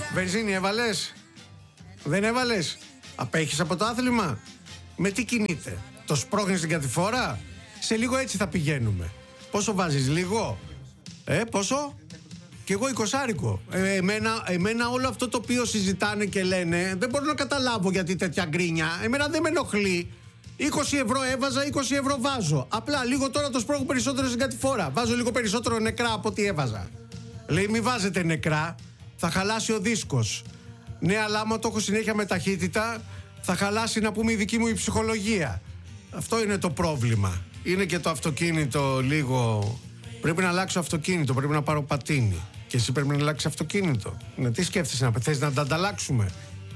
Βενζίνη έβαλες? Δεν έβαλες? Απέχεις από το άθλημα? Με τι κινείται? Το σπρώχνεις στην κατηφόρα? Σε λίγο έτσι θα πηγαίνουμε. Πόσο βάζεις? Λίγο? Πόσο? Κι εγώ 20άρικο. Εμένα όλο αυτό το οποίο συζητάνε και λένε, δεν μπορώ να καταλάβω γιατί τέτοια γκρίνια. Εμένα δεν με ενοχλεί. 20 ευρώ έβαζα, 20 ευρώ βάζω. Απλά λίγο τώρα το σπρώχνω περισσότερο στην κατηφόρα. Βάζω λίγο περισσότερο νεκρά από ό,τι έβαζα. Λέει μη βάζετε νεκρά, θα χαλάσει ο δίσκος. Ναι, αλλά άμα το έχω συνέχεια με ταχύτητα, θα χαλάσει, να πούμε, η δική μου η ψυχολογία. Αυτό είναι το πρόβλημα. Είναι και το αυτοκίνητο λίγο. Πρέπει να αλλάξω αυτοκίνητο, πρέπει να πάρω πατίνι. Και εσύ πρέπει να αλλάξεις αυτοκίνητο. Ναι, τι σκέφτεσαι, θες να τα ανταλλάξουμε?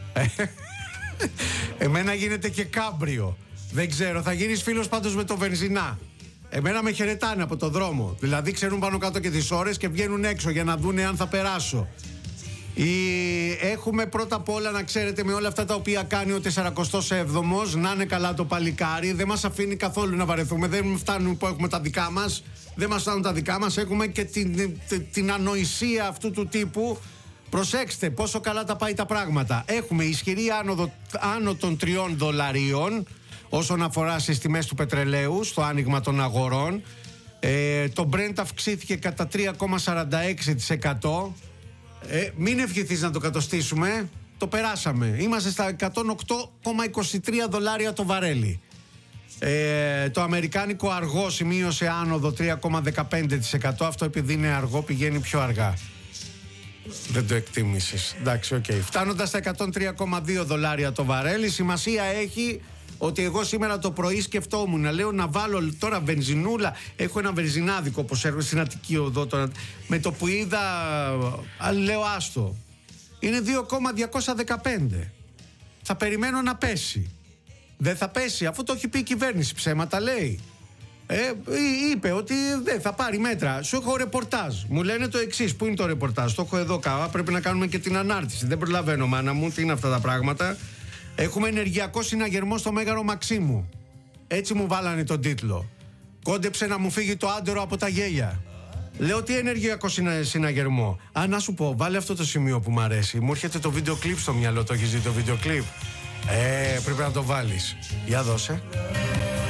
Εμένα γίνεται και κάμπριο. Δεν ξέρω, θα γίνεις φίλος πάντως με το βενζινά. Εμένα με χαιρετάνε από το δρόμο. Δηλαδή ξέρουν πάνω κάτω και τις ώρες και βγαίνουν έξω για να δούνε αν θα περάσω. Έχουμε πρώτα απ' όλα, να ξέρετε, με όλα αυτά τα οποία κάνει ο 47ος, να είναι καλά το παλικάρι. Δεν μας αφήνει καθόλου να βαρεθούμε. Δεν φτάνουν που έχουμε τα δικά μας. Δεν μας φτάνουν τα δικά μας. Έχουμε και την ανοησία αυτού του τύπου. Προσέξτε πόσο καλά τα πάει τα πράγματα. Έχουμε ισχυρή άνοδο άνω των $3 όσον αφορά στις τιμές του πετρελαίου στο άνοιγμα των αγορών. Το Brent αυξήθηκε κατά 3,46%. Μην ευχηθείς να το κατοστήσουμε. Το περάσαμε. Είμαστε στα $108,23 το βαρέλι. Το αμερικάνικο αργό σημείωσε άνοδο 3,15%. Αυτό επειδή είναι αργό πηγαίνει πιο αργά. Δεν το εκτίμησες. Εντάξει, οκ. Φτάνοντας στα $103,2 το βαρέλι. Σημασία έχει ότι εγώ σήμερα το πρωί σκεφτόμουν να λέω να βάλω τώρα βενζινούλα. Έχω ένα βενζινάδικο όπως έρχομαι στην Αττική Οδό τώρα. Με το που είδα, λέω άστο. Είναι 2,215. Θα περιμένω να πέσει. Δεν θα πέσει, αφού το έχει πει η κυβέρνηση. Ψέματα λέει. Είπε ότι δεν θα πάρει μέτρα. Σου έχω ρεπορτάζ. Μου λένε το εξής. Πού είναι το ρεπορτάζ? Το έχω εδώ κάπου. Πρέπει να κάνουμε και την ανάρτηση. Δεν προλαβαίνω, μάνα μου. Τι είναι αυτά τα πράγματα? Έχουμε ενεργειακό συναγερμό στο Μέγαρο Μαξίμου. Έτσι μου βάλανε τον τίτλο. Κόντεψε να μου φύγει το άντερο από τα γέλια. Λέω τι ενεργειακό συναγερμό? Να σου πω, βάλε αυτό το σημείο που μου αρέσει. Μου έρχεται το βίντεο κλιπ στο μυαλό. Το έχεις δει το βίντεο κλιπ? Πρέπει να το βάλεις. Για δώσε.